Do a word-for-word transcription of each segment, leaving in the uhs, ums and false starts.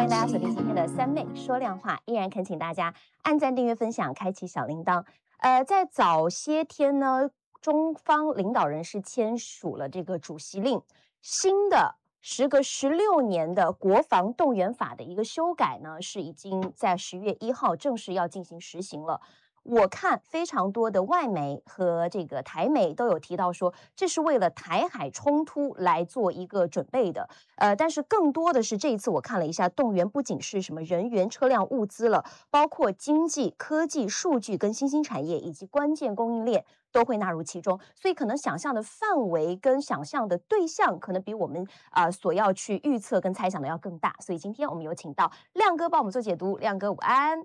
迎大家锁定今天的三妹说亮话，依然恳请大家按赞、订阅、分享，开启小铃铛。呃，在早些天呢，中方领导人是签署了这个主席令，新的时隔十六年的国防动员法的一个修改呢，是已经在十月一号正式要进行实行了。我看非常多的外媒和这个台媒都有提到说，这是为了台海冲突来做一个准备的。呃，但是更多的是这一次我看了一下，动员不仅是什么人员、车辆、物资了，包括经济、科技、数据跟新兴产业以及关键供应链都会纳入其中。所以可能想象的范围跟想象的对象，可能比我们啊、呃、所要去预测跟猜想的要更大。所以今天我们有请到亮哥帮我们做解读，亮哥午安。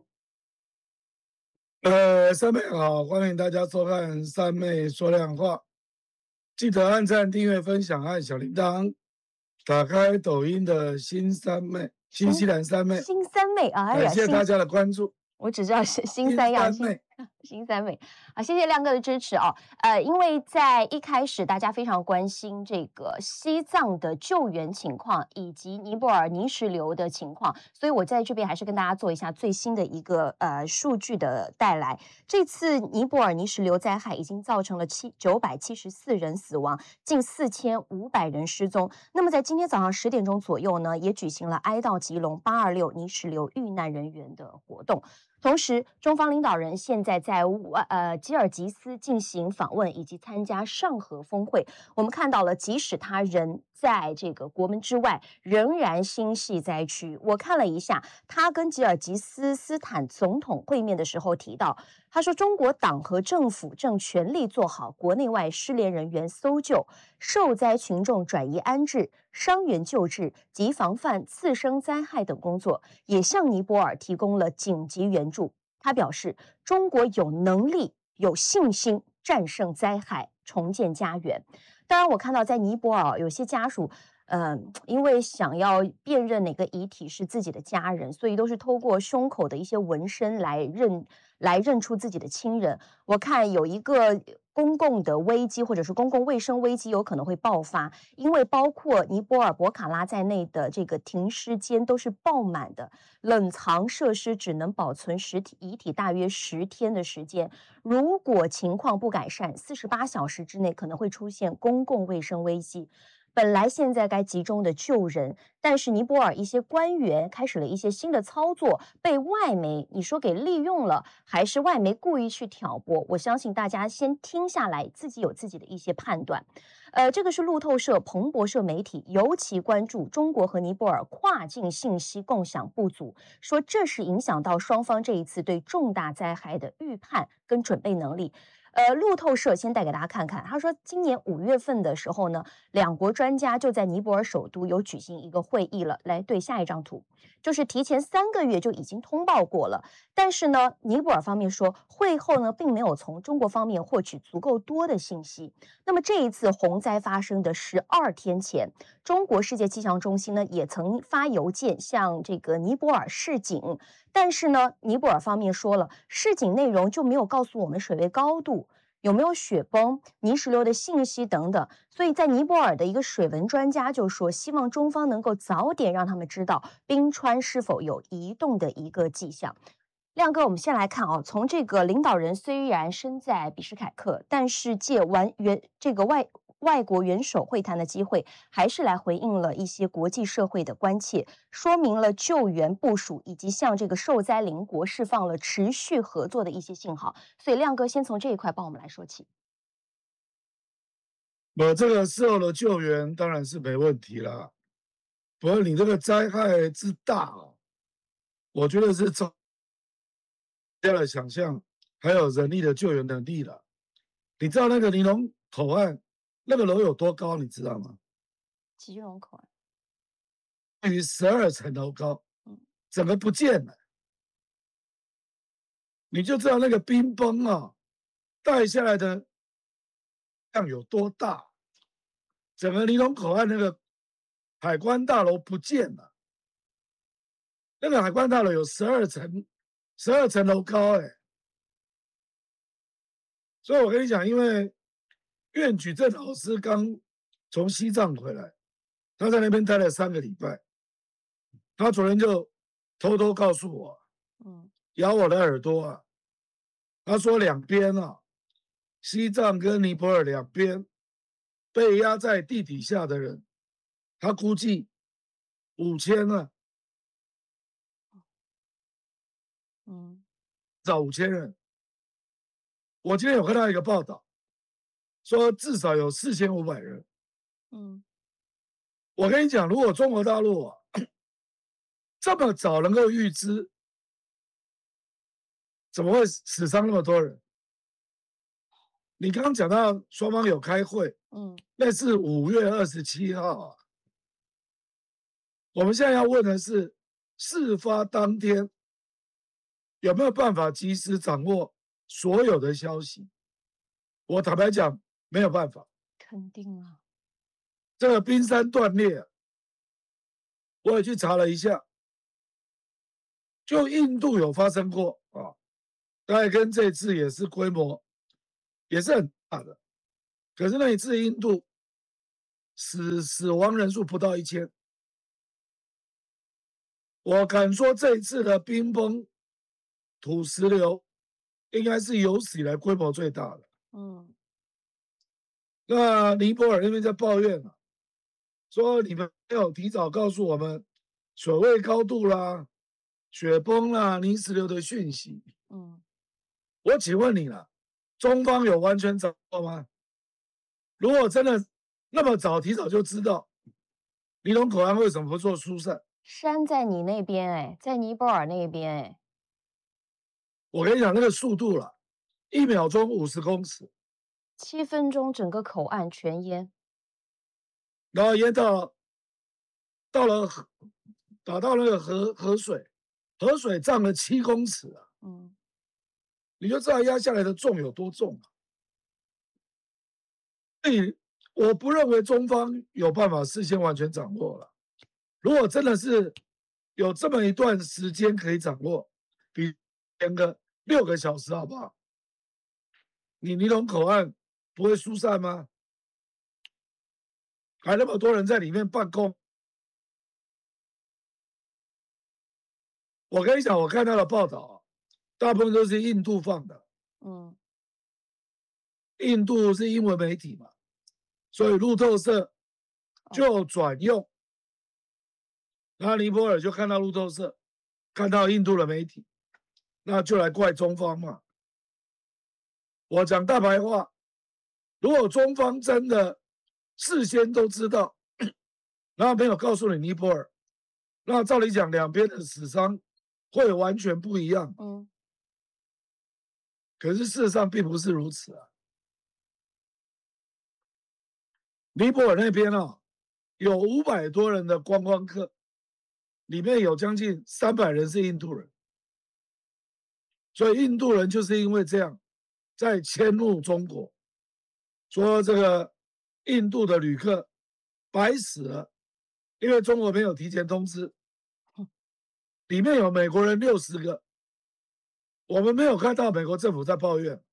呃，三妹好，欢迎大家收看三妹说亮话，记得按赞、订阅、分享，按小铃铛，打开抖音的新三妹、新西兰三妹， 新三妹啊，哎感呀，新谢大家的关注。 我只知道是新新三样新三妹， 新三妹啊，谢谢亮哥的支持哦。呃，因为在一开始大家非常关心这个西藏的救援情况以及尼泊尔泥石流的情况，所以我在这边还是跟大家做一下最新的一个呃数据的带来。这次尼泊尔泥石流灾害已经造成了七九百七十四人死亡，近四千五百人失踪。那么在今天早上十点钟左右呢，也举行了哀悼吉隆八二六泥石流遇难人员的活动。同时，中方领导人现在在呃吉尔吉斯进行访问以及参加上合峰会。我们看到了，即使他人在这个国门之外，仍然心系灾区。我看了一下，他跟吉尔吉斯斯坦总统会面的时候提到，他说中国党和政府正全力做好国内外失联人员搜救、受灾群众转移安置、伤员救治及防范次生灾害等工作，也向尼泊尔提供了紧急援助。他表示，中国有能力、有信心战胜灾害，重建家园。当然，我看到在尼泊尔有些家属。嗯，因为想要辨认哪个遗体是自己的家人，所以都是透过胸口的一些纹身来认来认出自己的亲人。我看有一个公共的危机或者是公共卫生危机有可能会爆发，因为包括尼泊尔博卡拉在内的这个停尸间都是爆满的，冷藏设施只能保存实体遗体大约十天的时间。如果情况不改善，四十八小时之内可能会出现公共卫生危机。本来现在该集中的救人，但是尼泊尔一些官员开始了一些新的操作，被外媒你说给利用了，还是外媒故意去挑拨？我相信大家先听下来，自己有自己的一些判断。呃，这个是路透社、彭博社媒体尤其关注中国和尼泊尔跨境信息共享不足，说这是影响到双方这一次对重大灾害的预判跟准备能力。呃，路透社先带给大家看看，他说，今年五月份的时候呢，两国专家就在尼泊尔首都有举行一个会议了。来，对下一张图，就是提前三个月就已经通报过了，但是呢，尼泊尔方面说，会后呢，并没有从中国方面获取足够多的信息。那么这一次洪灾发生的十二天前，中国世界气象中心呢，也曾发邮件向这个尼泊尔示警。但是呢，尼泊尔方面说了，示警内容就没有告诉我们水位高度、有没有雪崩、泥石流的信息等等。所以在尼泊尔的一个水文专家就说，希望中方能够早点让他们知道冰川是否有移动的一个迹象。亮哥，我们先来看啊，从这个领导人虽然身在比什凯克，但是借完元这个外外国元首会谈的机会，还是来回应了一些国际社会的关切，说明了救援部署以及向这个受灾邻国释放了持续合作的一些信号。所以亮哥先从这一块帮我们来说起。 我这个事后的救援当然是没问题啦，不过你这个灾害之大哦，我觉得是超家的想象，还有人力的救援能力了。你知道那个尼龙口岸那个楼有多高？你知道吗？ 吉隆口岸， 等于十二层楼高，整个不见了。你就知道那个冰崩啊，带下来的量有多大。整个尼龙口岸那个海关大楼不见了，那个海关大楼有十二层，十二层楼高哎、欸。所以我跟你讲，因为苑举正老师刚从西藏回来，他在那边待了三个礼拜，他昨天就偷偷告诉我， 嗯咬我的耳朵啊，他说两边啊，西藏跟尼泊尔两边被压在地底下的人，他估计五千啊， 嗯找五千人。我今天有看到一个报道，说至少有四千五百人。 嗯我跟你讲，如果中国大陆啊这么早能够预知，怎么会死伤那么多人？你刚刚讲到双方有开会， 嗯那是五月二十七号啊。我们现在要问的是，事发当天有没有办法及时掌握所有的消息？我坦白讲，没有办法。 肯定啊， 这个冰山断裂，我也去查了一下，就印度有发生过啊，大概跟这次也是规模也是很大的，可是那一次印度死死亡人数不到一千。我敢说这一次的冰崩土石流应该是有史以来规模最大的。 嗯那尼泊尔那边在抱怨啊，说你们没有提早告诉我们水位高度啦、雪崩啦、泥石流的讯息。 嗯， 我请问你了，中方有完全掌握吗？如果真的那么早提早就知道，尼龙口岸为什么不做疏散？ 山在你那边哎，在尼泊尔那边哎， 我跟你讲，那个速度了，一秒钟五十公尺， 七分钟整个口岸全淹。 然后淹到到了河，打到那个河河水，河水涨了七公尺啊， 嗯你就知道压下来的重有多重啊。所以我不认为中方有办法事先完全掌握了。如果真的是有这么一段时间可以掌握，比延个六个小时好不好？你尼龙口岸不会疏散吗？还那么多人在里面办公。我跟你讲，我看到的报道啊，大部分都是印度放的。 嗯印度是英文媒体嘛，所以路透社就转用。然后尼泊尔就看到路透社，看到印度的媒体，那就来怪中方嘛。我讲大白话，如果中方真的事先都知道，然后没有告诉你尼泊尔，那照理讲两边的死伤会完全不一样。 嗯可是事实上并不是如此啊。尼泊尔那边啊，有五百多人的观光客，里面有将近三百人是印度人，所以印度人就是因为这样，在迁怒中国，说这个印度的旅客白死了，因为中国没有提前通知，里面有美国人六十个，我们没有看到美国政府在抱怨，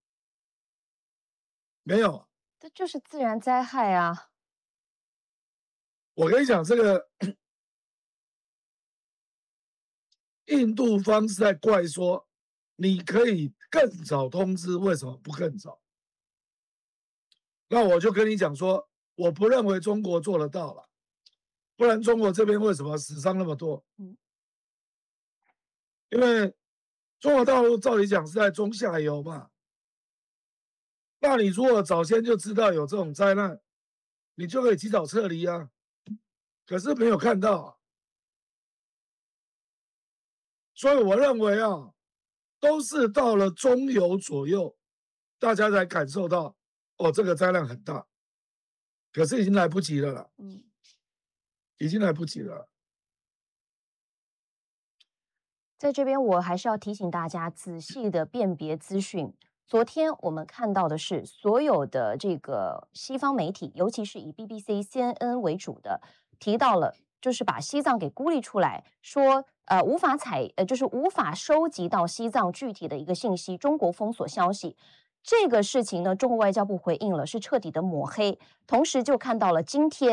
没有。 这就是自然灾害啊。 我跟你讲，这个印度方是在怪说，你可以更早通知，为什么不更早？那我就跟你讲说，我不认为中国做得到了，不然中国这边为什么死伤那么多？ 嗯因为中国大陆照理讲是在中下游嘛，那你如果早先就知道有这种灾难，你就可以及早撤离啊。可是没有看到啊，所以我认为啊，都是到了中游左右，大家才感受到哦，这个灾难很大，可是已经来不及了啦， 嗯， 已经来不及了。 在这边我还是要提醒大家仔细的辨别资讯。昨天我们看到的是所有的这个西方媒体，尤其是以 B B C、C N N 为主的，提到了就是把西藏给孤立出来，说呃无法采呃就是无法收集到西藏具体的一个信息，中国封锁消息。这个事情呢，中国外交部回应了，是彻底的抹黑。同时就看到了今天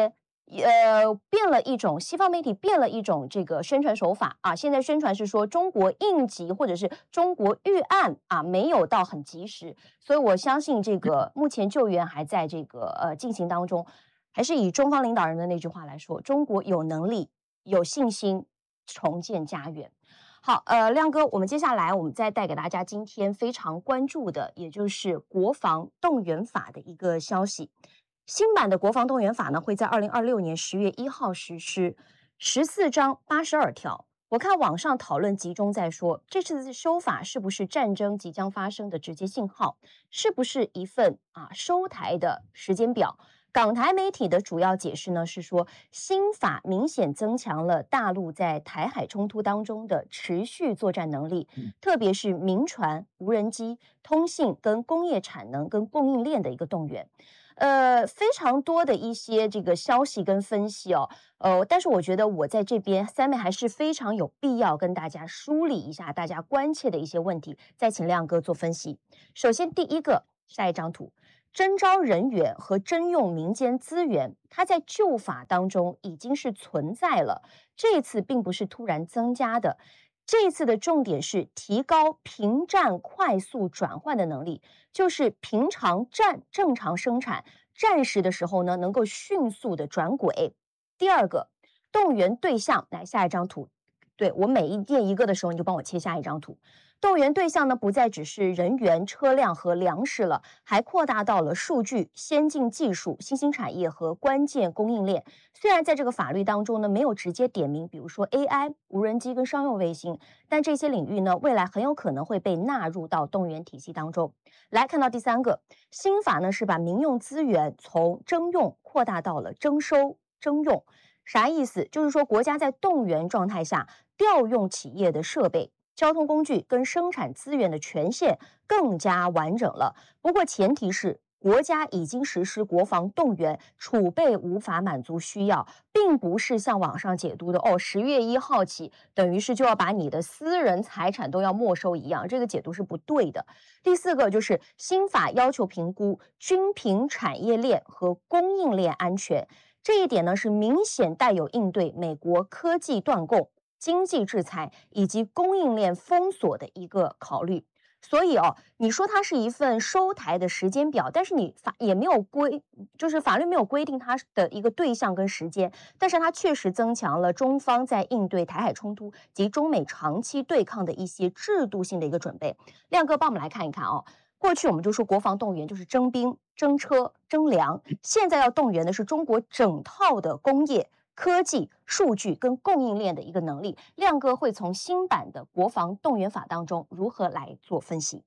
呃，变了一种西方媒体变了一种这个宣传手法啊，现在宣传是说中国应急或者是中国预案啊，没有到很及时，所以我相信这个目前救援还在这个呃进行当中，还是以中方领导人的那句话来说，中国有能力、有信心重建家园。好，呃，亮哥，我们接下来我们再带给大家今天非常关注的，也就是国防动员法的一个消息。新版的国防动员法呢，会在二零二六年十月一号实施，十四章八十二条。我看网上讨论集中在说，这次的修法是不是战争即将发生的直接信号？是不是一份啊收台的时间表？港台媒体的主要解释呢是说，新法明显增强了大陆在台海冲突当中的持续作战能力，特别是民船、无人机、通信跟工业产能跟供应链的一个动员。呃，非常多的一些这个消息跟分析哦，呃，但是我觉得我在这边三妹还是非常有必要跟大家梳理一下大家关切的一些问题，再请亮哥做分析。首先，第一个，下一张图，征招人员和征用民间资源，它在旧法当中已经是存在了，这次并不是突然增加的。这次的重点是提高平战快速转换的能力，就是平常战正常生产，战时的时候呢，能够迅速的转轨。第二个，动员对象，来下一张图，对我每一念一个的时候，你就帮我切下一张图。动员对象呢，不再只是人员、车辆和粮食了，还扩大到了数据、先进技术、新兴产业和关键供应链。虽然在这个法律当中呢，没有直接点名，比如说 A I、无人机跟商用卫星，但这些领域呢，未来很有可能会被纳入到动员体系当中。来看到第三个，新法呢是把民用资源从征用扩大到了征收、征用。啥意思？就是说国家在动员状态下调用企业的设备、交通工具跟生产资源的权限更加完整了。不过前提是国家已经实施国防动员，储备无法满足需要，并不是像网上解读的哦，十月一号起等于是就要把你的私人财产都要没收一样，这个解读是不对的。第四个就是新法要求评估军品产业链和供应链安全。这一点呢，是明显带有应对美国科技断供、经济制裁以及供应链封锁的一个考虑。所以哦，你说它是一份收台的时间表，但是你法也没有规，就是法律没有规定它的一个对象跟时间，但是它确实增强了中方在应对台海冲突及中美长期对抗的一些制度性的一个准备。亮哥，帮我们来看一看哦。过去我们就说国防动员就是征兵、征车、征粮，现在要动员的是中国整套的工业、科技、数据跟供应链的一个能力。亮哥会从新版的国防动员法当中如何来做分析？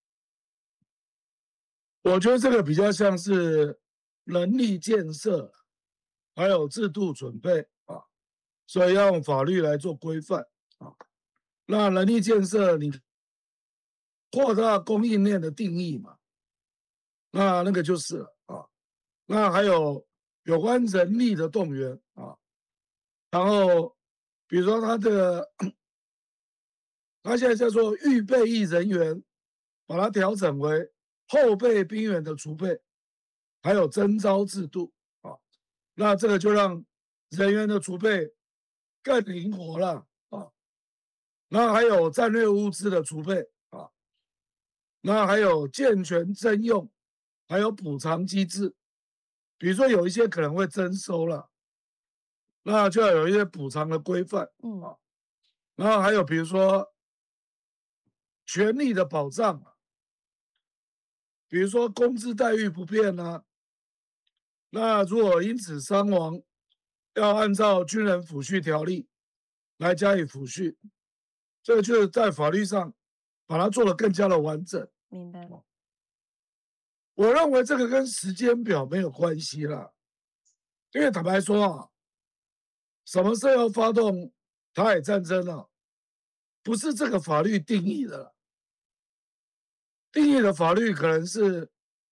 我觉得这个比较像是能力建设，还有制度准备啊，所以要用法律来做规范啊。那能力建设，你扩大供应链的定义嘛，那那个就是了啊。那还有有关人力的动员啊，然后比如说他这个，他现在叫做预备役人员，把它调整为后备兵员的储备，还有征招制度啊，那这个就让人员的储备更灵活了啊。那还有战略物资的储备啊，那还有健全征用，还有补偿机制。比如说有一些可能会征收了，那就要有一些补偿的规范啊。然后还有比如说权利的保障啊，比如说工资待遇不变啊，那如果因此伤亡，要按照军人抚恤条例来加以抚恤，这个就是在法律上把它做得更加的完整。 明白了。 我认为这个跟时间表没有关系啦，因为坦白说啊，什么时候要发动台海战争啊，不是这个法律定义的啦，定义的法律可能是，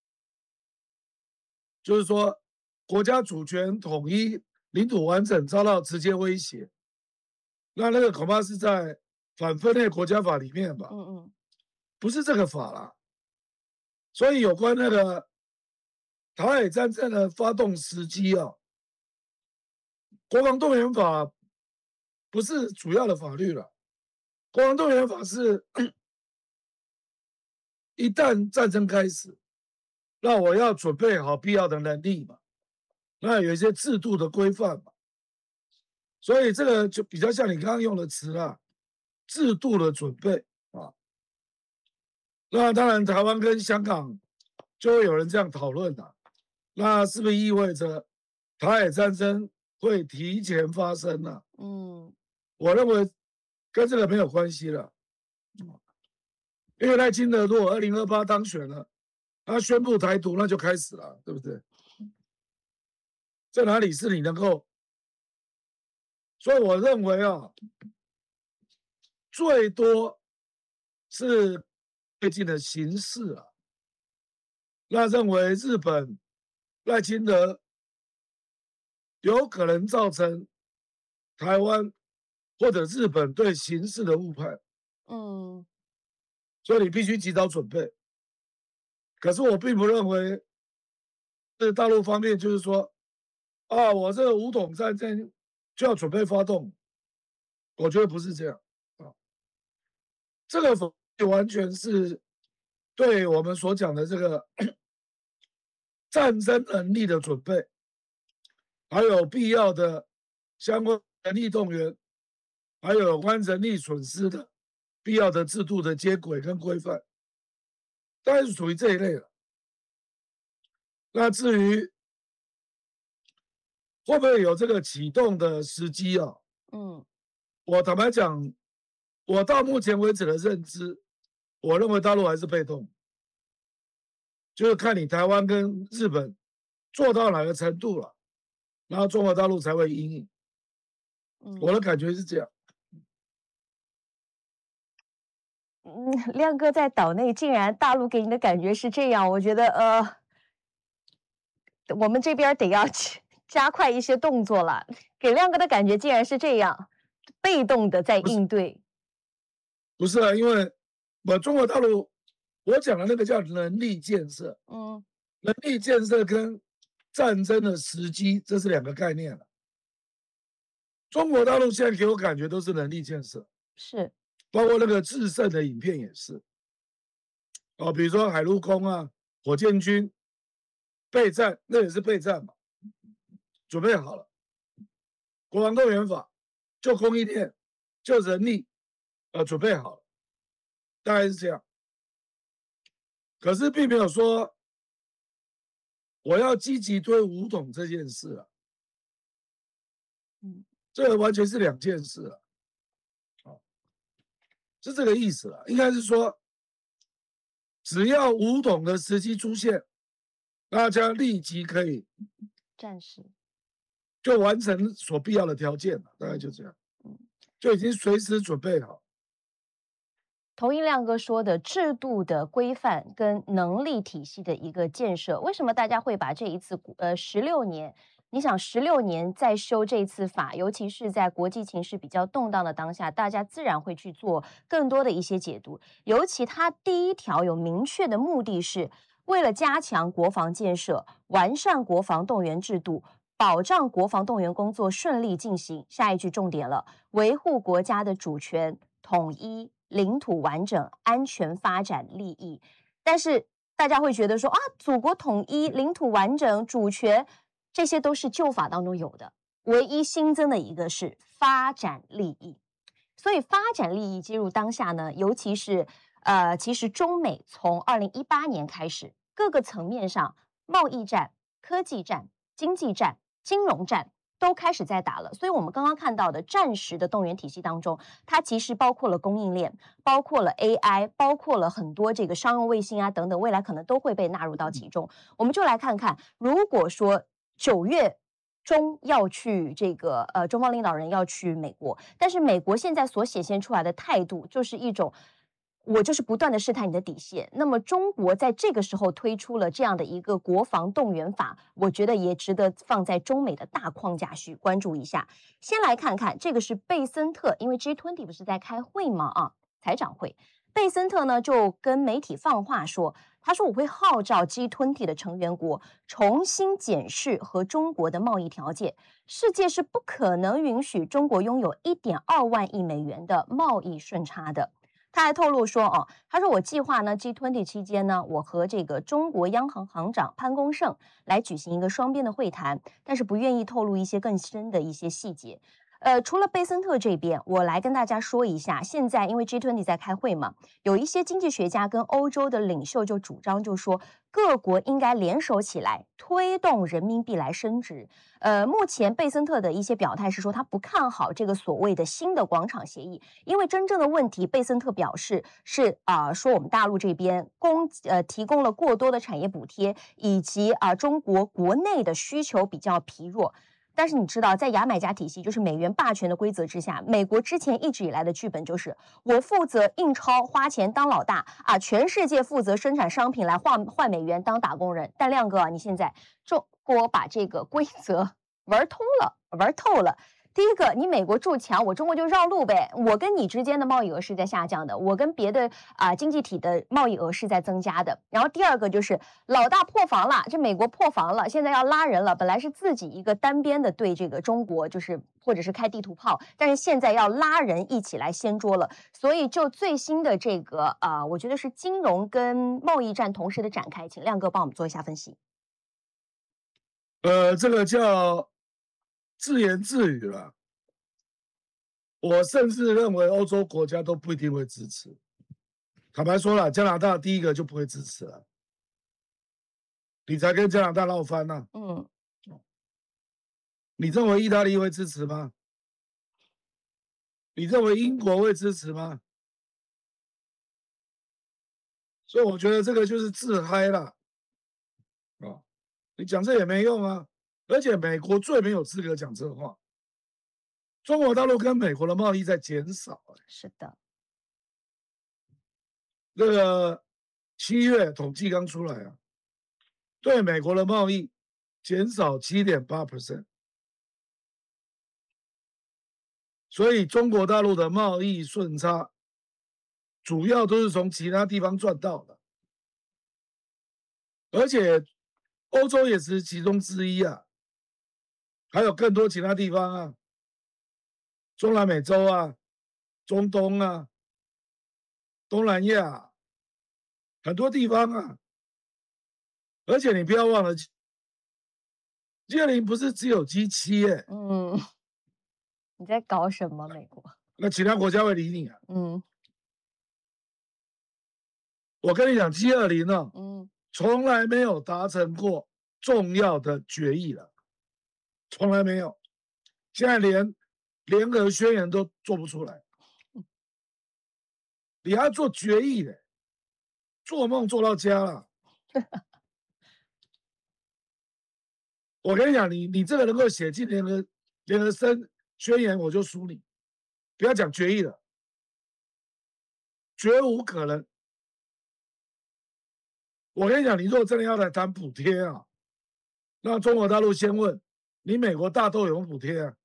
就是说国家主权统一、领土完整遭到直接威胁，那那个恐怕是在反分裂国家法里面吧， 嗯嗯， 不是这个法啦。所以有关那个台海战争的发动时机啊， 国防动员法不是主要的法律了，国防动员法是一旦战争开始，那我要准备好必要的能力嘛，那有一些制度的规范嘛，所以这个就比较像你刚刚用的词啦，制度的准备啊。那当然，台湾跟香港就会有人这样讨论了，那是不是意味着台海战争会提前发生呢？ 嗯， 我认为跟这个没有关系了，因为赖清德如果二零二八当选了，他宣布台独，那就开始了，对不对？在哪里是你能够？所以我认为啊，最多是最近的形势啊，那认为日本赖清德有可能造成台湾或者日本对形势的误判， 嗯， 所以你必须及早准备。可是我并不认为，是大陆方面就是说，啊，我这个武统战争就要准备发动，我觉得不是这样啊。这个完全是对我们所讲的这个战争能力的准备，还有必要的相关人力动员，还有有关人力损失的必要的制度的接轨跟规范，大概是属于这一类的。那至于会不会有这个启动的时机啊？ 嗯， 我坦白讲，我到目前为止的认知，我认为大陆还是被动，就是看你台湾跟日本做到哪个程度了，然后中国大陆才会因应。我的感觉是这样。 嗯，亮哥在岛内竟然大陆给你的感觉是这样，我觉得呃，我们这边得要加快一些动作了。给亮哥的感觉竟然是这样，被动的在应对。 不是啊，因为我中国大陆，我讲的那个叫能力建设， 嗯， 能力建设跟战争的时机，这是两个概念了。中国大陆现在给我感觉都是能力建设， 是， 包括那个制胜的影片也是，哦，比如说海陆空啊，火箭军备战，那也是备战嘛，准备好了。国防动员法就供应链，就人力，呃，准备好了，大概是这样。可是并没有说我要积极推武统这件事啊， 嗯， 这完全是两件事了，啊，是这个意思了。应该是说，只要武统的时机出现，大家立即可以战士， 就完成所必要的条件了，大概就这样，就已经随时准备好。 同意亮哥说的制度的规范跟能力体系的一个建设，为什么大家会把这一次呃十六年？你想十六年再修这一次法，尤其是在国际情势比较动荡的当下，大家自然会去做更多的一些解读。尤其它第一条有明确的目的是为了加强国防建设，完善国防动员制度，保障国防动员工作顺利进行。下一句重点了，维护国家的主权、统一、领土完整、安全发展利益。但是大家会觉得说啊，祖国统一、领土完整、主权，这些都是旧法当中有的，唯一新增的一个是发展利益。所以发展利益进入当下呢，尤其是呃，其实中美从二零一八年开始，各个层面上，贸易战、科技战、经济战、金融战都开始在打了。所以我们刚刚看到的战时的动员体系当中，它其实包括了供应链，包括了 A I， 包括了很多这个商用卫星啊等等，未来可能都会被纳入到其中。我们就来看看，如果说九月中要去这个呃，中方领导人要去美国，但是美国现在所显现出来的态度就是一种，我就是不断的试探你的底线。那么中国在这个时候推出了这样的一个国防动员法，我觉得也值得放在中美的大框架去关注一下。先来看看这个是贝森特，因为 G 二十 不是在开会吗？啊，财长会。 贝森特呢就跟媒体放话说，他说我会号召 G 二十 的成员国重新检视和中国的贸易条件，世界是不可能允许中国拥有一点二万亿美元的贸易顺差的。他还透露说，哦，他说我计划呢 G 二十 期间呢，我和这个中国央行行长潘功胜来举行一个双边的会谈，但是不愿意透露一些更深的一些细节。呃，除了贝森特这边，我来跟大家说一下，现在因为 G 二十 在开会嘛，有一些经济学家跟欧洲的领袖就主张，就说各国应该联手起来推动人民币来升值。呃，目前贝森特的一些表态是说，他不看好这个所谓的新的广场协议，因为真正的问题，贝森特表示是啊、呃，说我们大陆这边供呃提供了过多的产业补贴，以及啊、呃、中国国内的需求比较疲弱。但是你知道，在牙买加体系，就是美元霸权的规则之下，美国之前一直以来的剧本就是我负责印钞、花钱当老大啊，全世界负责生产商品来换换美元当打工人。但亮哥啊，你现在中国把这个规则玩通了，玩透了。第一个，你美国筑墙，我中国就绕路呗。我跟你之间的贸易额是在下降的，我跟别的啊、呃、经济体的贸易额是在增加的。然后第二个就是老大破防了，这美国破防了，现在要拉人了。本来是自己一个单边的对这个中国，就是或者是开地图炮，但是现在要拉人一起来掀桌了。所以就最新的这个啊、呃，我觉得是金融跟贸易战同时的展开，请亮哥帮我们做一下分析。 呃，这个叫自言自语了。我甚至认为欧洲国家都不一定会支持。坦白说了，加拿大第一个就不会支持了，你才跟加拿大闹翻呢、啊。 嗯， 你认为意大利会支持吗？你认为英国会支持吗？所以我觉得这个就是自嗨了。哦，你讲这也没用啊！而且美国最没有资格讲这话。中国大陆跟美国的贸易在减少、欸， 是的。 那个七月统计刚出来啊，对美国的贸易减少七点八 percent， 所以中国大陆的贸易顺差主要都是从其他地方赚到的，而且欧洲也是其中之一啊，还有更多其他地方啊，中南美洲啊、中东啊、东南亚很多地方啊，而且你不要忘了 G 二十 不是只有 G 七 耶， 嗯，你在搞什么，美国？ 那其他国家会理你啊？ 嗯我跟你讲 ，G 二十 呢， 嗯， 从来没有达成过重要的决议了，从来没有。现在连联合宣言都做不出来，你还要做决议的，做梦做到家了。我跟你讲，你你这个能够写进联合联合声宣言，我就输你。不要讲决议了，绝无可能。我跟你讲，你如果真的要来谈补贴啊，那中国大陆先问你，美国大豆有没有补贴啊？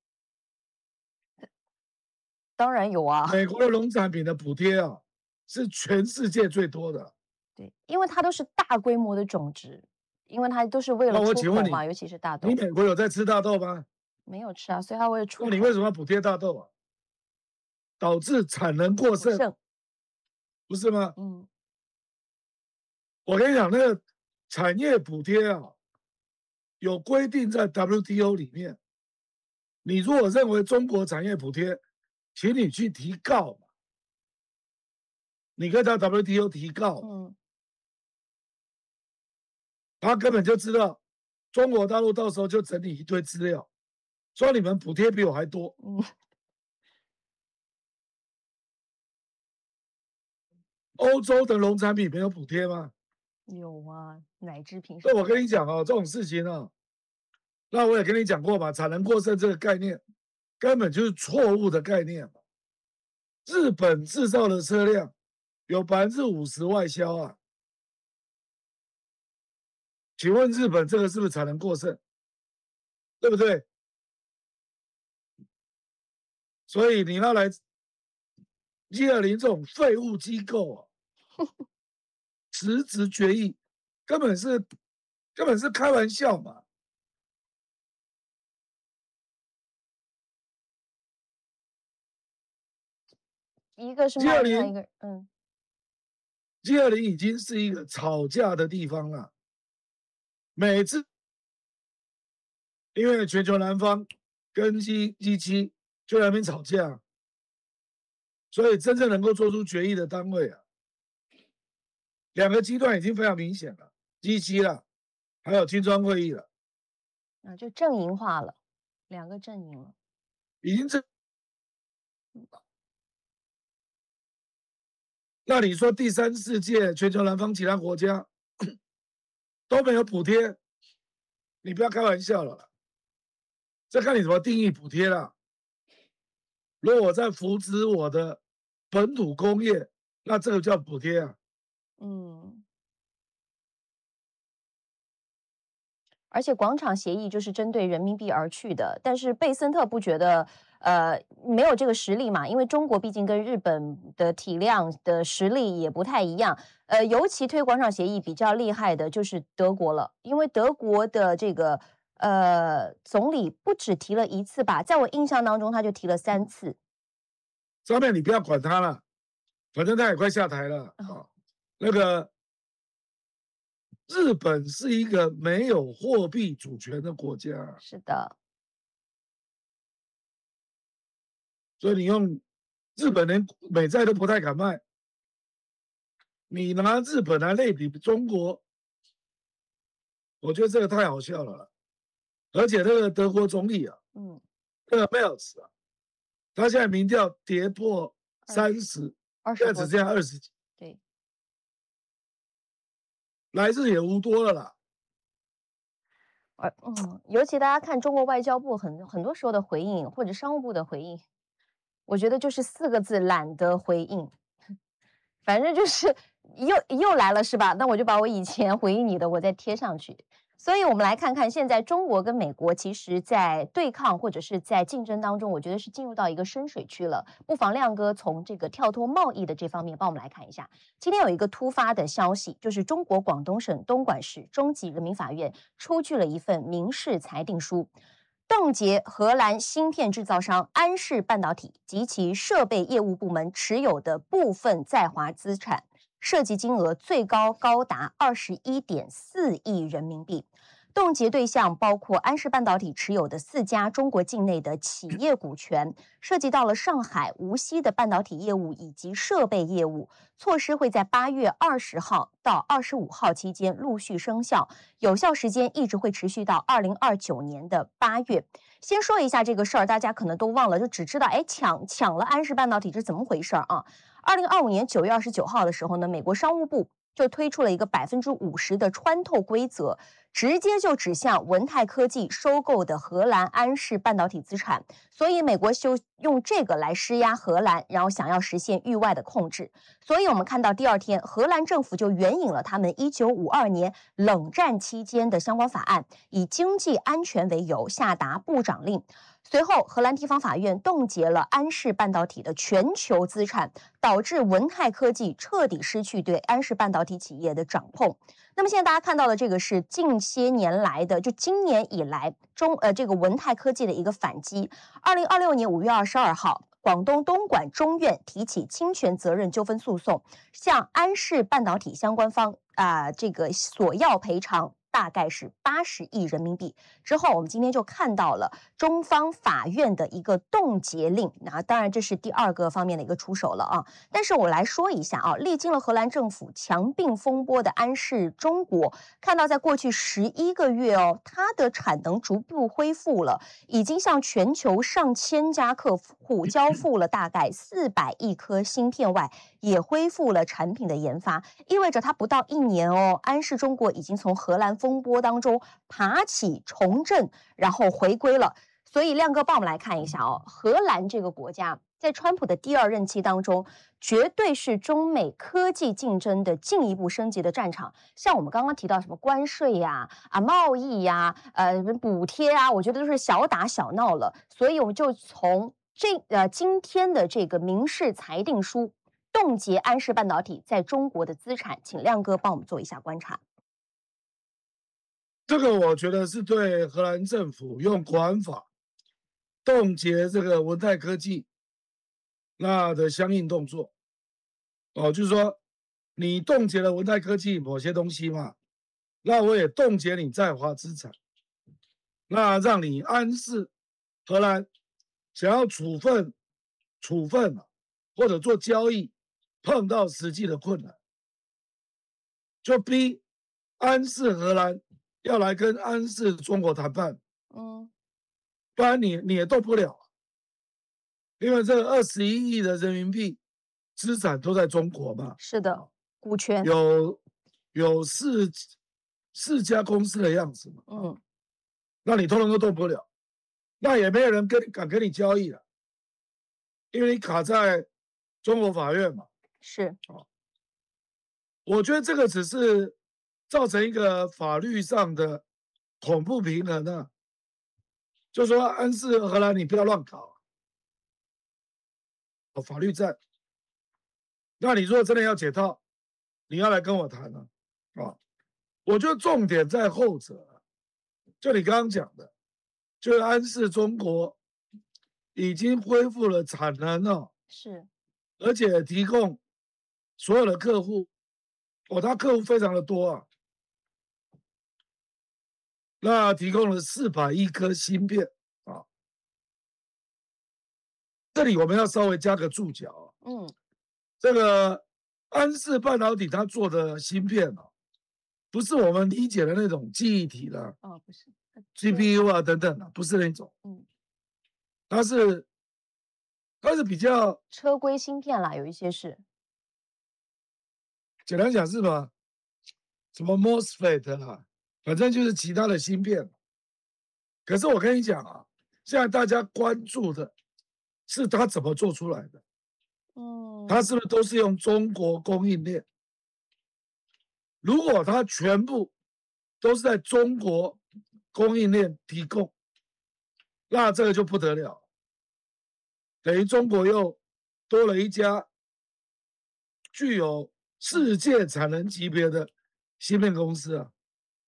当然有啊。 美国的农产品的补贴啊，是全世界最多的。 对，因为它都是大规模的种植，因为它都是为了那我请问你， 出口嘛，尤其是大豆。 你美国有在吃大豆吗？ 没有吃啊，所以它为了出口。 那你为什么要补贴大豆啊？导致产能过剩， 剩不是吗？ 嗯， 我跟你讲，那个产业补贴啊，有规定在 W T O 里面。你如果认为中国产业补贴，请你去提告嘛，你可以到 W T O 提告。 嗯， 他根本就知道中国大陆到时候就整理一堆资料，说你们补贴比我还多。 嗯， 欧洲的农产品没有补贴吗？ 有啊，奶制品。 所以我跟你讲哦，这种事情哦，那我也跟你讲过嘛，产能过剩这个概念根本就是错误的概念。日本制造的车辆有百分之五十外销啊，请问日本这个是不是产能过剩？对不对？所以你要来 G 二零这种废物机构啊，辞职决议，根本是根本是开玩笑嘛。 一个是 G 贸易上，一二零个嗯 G 二零已经是一个吵架的地方了，每次因为全球南方跟 G G 七就在那边吵架，所以真正能够做出决议的单位啊，两个极端已经非常明显了 ，G 七了，还有金砖会议了， 啊，就阵营化了，两个阵营了。 已经这。那你说第三世界全球南方其他国家都没有补贴，你不要开玩笑了啦，这看你怎么定义补贴啦。如果我在扶持我的本土工业，那这个叫补贴啊。 嗯。而且广场协议就是针对人民币而去的，但是贝森特不觉得，呃，没有这个实力嘛，因为中国毕竟跟日本的体量的实力也不太一样，呃，尤其推广场协议比较厉害的就是德国了，因为德国的这个呃总理不只提了一次吧，在我印象当中他就提了三次。 上面你不要管他了，反正他也快下台了啊、哦。那个日本是一个没有货币主权的国家， 是的， 所以你用日本连美债都不太敢卖，你拿日本来类比中国，我觉得这个太好笑了。而且那个德国总理啊， 嗯， 那个 Merz 啊，他现在民调跌破三十，现在只剩下二十几， 对， 来日也无多了啦。 而嗯，尤其大家看中国外交部很很多时候的回应，或者商务部的回应，我觉得就是四个字：懒得回应。反正就是又又来了是吧？那我就把我以前回应你的，我再贴上去。所以我们来看看，现在中国跟美国其实在对抗或者是在竞争当中，我觉得是进入到一个深水区了。不妨亮哥从这个跳脱贸易的这方面帮我们来看一下。今天有一个突发的消息，就是中国广东省东莞市中级人民法院出具了一份民事裁定书。冻结荷兰芯片制造商安氏半导体及其设备业务部门持有的部分在华资产，涉及金额最高高达二十一点四亿人民币。冻结对象包括安氏半导体持有的四家中国境内的企业股权，涉及到了上海、无锡的半导体业务以及设备业务。措施会在八月二十号到二十五号期间陆续生效，有效时间一直会持续到二零二九年的八月。先说一下这个事儿，大家可能都忘了，就只知道哎抢抢了安氏半导体，这是怎么回事啊？二零二五年九月二十九号的时候呢，美国商务部就推出了一个百分之五十的穿透规则，直接就指向文泰科技收购的荷兰安氏半导体资产，所以美国就用这个来施压荷兰，然后想要实现域外的控制。所以我们看到第二天，荷兰政府就援引了他们一九五二年冷战期间的相关法案，以经济安全为由下达部长令。随后，荷兰地方法院冻结了安氏半导体的全球资产，导致文泰科技彻底失去对安氏半导体企业的掌控。那么现在大家看到的这个是近些年来的，就今年以来中呃这个文泰科技的一个反击。二零二六年五月二十二号，广东东莞中院提起侵权责任纠纷诉讼，向安氏半导体相关方啊、呃、这个索要赔偿。大概是八十亿人民币。之后，我们今天就看到了中方法院的一个冻结令。那当然，这是第二个方面的一个出手了啊。但是我来说一下啊，历经了荷兰政府强并风波的安氏中国，看到在过去十一个月哦，它的产能逐步恢复了，已经向全球上千家客户交付了大概四百亿颗芯片外，也恢复了产品的研发，意味着它不到一年哦，安氏中国已经从荷兰风波当中爬起重振，然后回归了。所以亮哥帮我们来看一下哦，荷兰这个国家在川普的第二任期当中，绝对是中美科技竞争的进一步升级的战场。像我们刚刚提到什么关税呀、啊贸易呀、呃补贴啊，我觉得都是小打小闹了。所以我们就从这呃今天的这个民事裁定书冻结安氏半导体在中国的资产，请亮哥帮我们做一下观察。 这个我觉得是对荷兰政府用国安法冻结这个文泰科技那的相应动作。哦，就是说你冻结了文泰科技某些东西嘛，那我也冻结你在华资产，那让你安氏荷兰想要处分、处分或者做交易，碰到实际的困难，就逼安氏荷兰要来跟安氏中国谈判， 嗯， 不然你你也动不了，因为这二十一亿的人民币资产都在中国嘛。 是的，股权有有四四家公司的样子嘛。 嗯， 那你通通都动不了，那也没有人跟敢跟你交易了，因为你卡在中国法院嘛。 是， 我觉得这个只是造成一个法律上的恐怖平衡啊，就说安氏荷兰你不要乱搞，哦，法律战。那你如果真的要解套，你要来跟我谈呢，啊，我觉得重点在后者，就你刚刚讲的，就是安氏中国已经恢复了产能了， 是， 而且提供所有的客户，哦，他客户非常的多啊，那提供了四百亿颗芯片啊，这里我们要稍微加个注脚啊， 嗯， 这个安氏半导体它做的芯片啊，不是我们理解的那种记忆体的哦，不是 G P U 啊等等的，不是那种， 嗯， 它是它是比较车规芯片啦，有一些是， 简单讲是吧？什么 MOSFET 啦，反正就是其他的芯片。可是我跟你讲啊，现在大家关注的是它怎么做出来的， 嗯， 它是不是都是用中国供应链？如果它全部都是在中国供应链提供，那这个就不得了，等于中国又多了一家具有世界产能级别的芯片公司啊，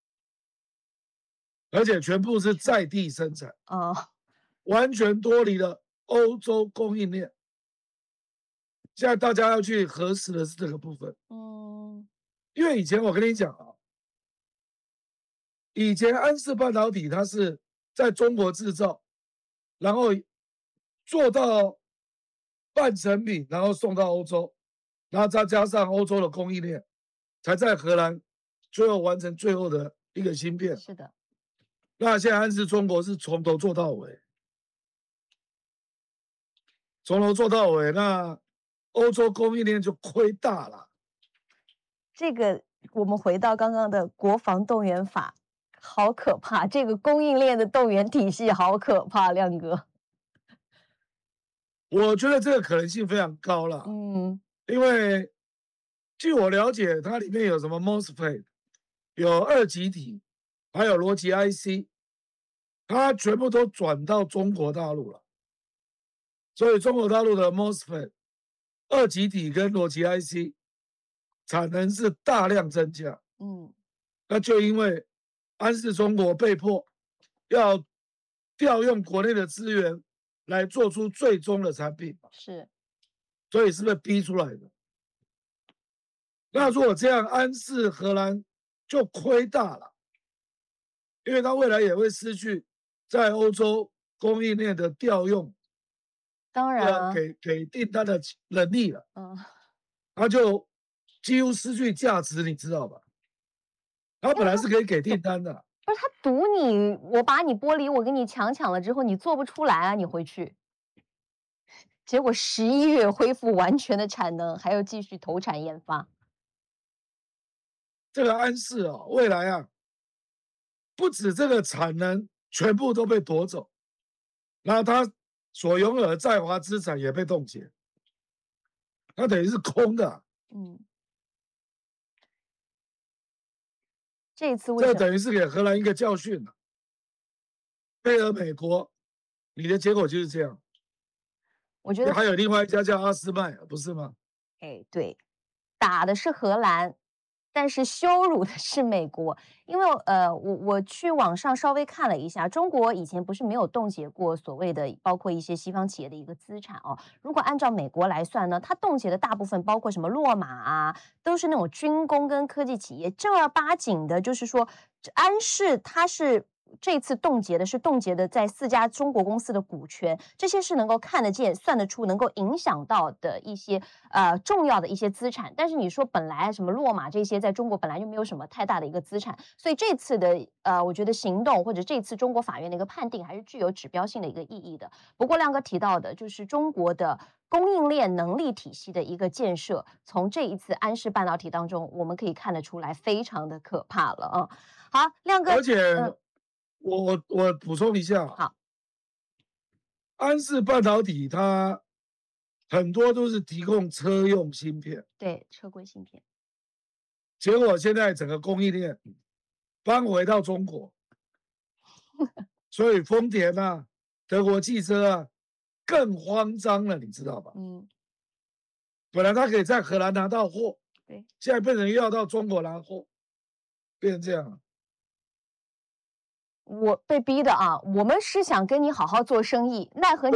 而且全部是在地生产， 哦， 完全脱离了欧洲供应链。现在大家要去核实的是这个部分， 嗯， 因为以前我跟你讲啊，以前安氏半导体它是在中国制造，然后做到半成品，然后送到欧洲，然后再加上欧洲的供应链，才在荷兰最后完成最后的一个芯片。 是的， 那现在安氏中国是从头做到尾，从头做到尾，那欧洲供应链就亏大了。 这个我们回到刚刚的国防动员法，好可怕！这个供应链的动员体系好可怕，亮哥。 我觉得这个可能性非常高了， 嗯， 因为据我了解，它里面有什么 MOSFET，有二极体，还有逻辑 I C，它全部都转到中国大陆了，所以中国大陆的 MOSFET、二极体跟逻辑 I C 产能是大量增加。 嗯， 那就因为安氏中国被迫要调用国内的资源来做出最终的产品， 是， 所以是不是逼出来的？那如果这样，安氏荷兰就亏大了，因为它未来也会失去在欧洲供应链的调用，呃， 当然啊， 给给订单的能力了， 嗯， 它就几乎失去价值，你知道吧？它本来是可以给订单的， 不是他赌你，我把你玻璃我给你强抢了之后，你做不出来啊，你回去。结果十一月恢复完全的产能，还要继续投产研发。 这个安氏啊，未来啊，不止这个产能全部都被夺走，然后它所拥有的在华资产也被冻结，那等于是空的， 嗯，这次为这什么？ 等于是给荷兰一个教训了。配合美国，你的结果就是这样。 我觉得还有另外一家叫阿斯麦，不是吗？ 哎，对，打的是荷兰，但是羞辱的是美国。因为呃，我我去网上稍微看了一下，中国以前不是没有冻结过所谓的包括一些西方企业的一个资产哦。如果按照美国来算呢，它冻结的大部分包括什么洛马啊，都是那种军工跟科技企业，正儿八经的，就是说安氏它是。这次冻结的是冻结的在四家中国公司的股权，这些是能够看得见、算得出、能够影响到的一些呃重要的一些资产。但是你说本来什么洛马这些在中国本来就没有什么太大的一个资产，所以这次的呃，我觉得行动或者这次中国法院的一个判定还是具有指标性的一个意义的。不过亮哥提到的就是中国的供应链能力体系的一个建设，从这一次安氏半导体当中，我们可以看得出来，非常的可怕了啊。好，亮哥， 而且嗯。 我我我补充一下， 好， 安氏半导体它很多都是提供车用芯片， 对，车规芯片， 结果现在整个供应链搬回到中国，所以丰田啊、德国汽车啊更慌张了，你知道吧？ 嗯， 本来他可以在荷兰拿到货， 对， 现在变成又要到中国拿货，变成这样了。 我被逼的啊，我们是想跟你好好做生意，奈何你。